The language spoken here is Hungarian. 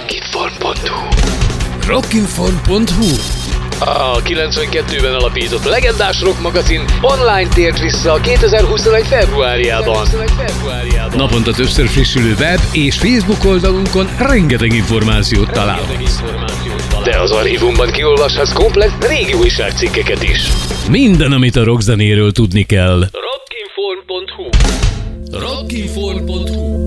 Rockinform.hu. Rockinform.hu. A 92-ben alapított legendás rock magazin online tért vissza a 2021 februárjában. Naponta többször frissülő web és Facebook oldalunkon rengeteg információt találhatsz. De az archívumban kiolvashatsz komplett régi újságcikkeket is. Minden, amit a rockzenéről tudni kell. Rockinform.hu. Rockinform.hu